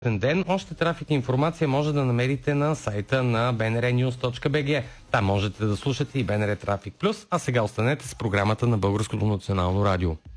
ден. Още трафик и информация може да намерите на сайта на bnrnews.bg. Там можете да слушате и БНР Трафик Плюс, а сега останете с програмата на Българското национално радио.